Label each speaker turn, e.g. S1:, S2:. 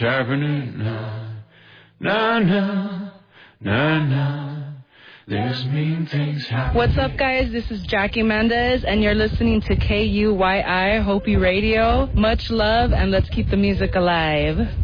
S1: Happening now, na na, na na. There's mean things happening.
S2: What's up, guys? This is Jackie Mendez, and you're listening to KUYI Hopi Radio. Much love, and let's keep the music alive.